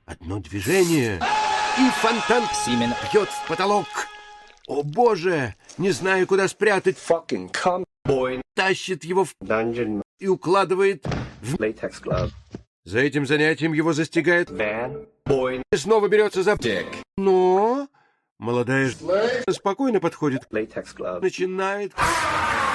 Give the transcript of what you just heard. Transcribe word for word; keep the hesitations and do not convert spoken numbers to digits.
Одно движение, и фонтан Семен. бьет в потолок. О боже, не знаю, куда спрятать. Fucking cum boy. Тащит его в... Dungeon и укладывает в... latex glove. За этим занятием его застигает... Van boy и снова берется за... dick. Но... молодая ж... спокойно подходит... Latex glove. начинает...